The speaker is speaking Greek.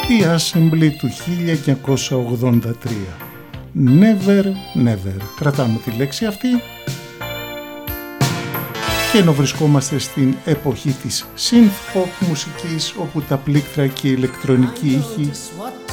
η Assembly του 1983. Never, never. Κρατάμε τη λέξη αυτή. Και ενώ βρισκόμαστε στην εποχή της synth pop μουσικής, όπου τα πλήκτρα και η ηλεκτρονική ήχη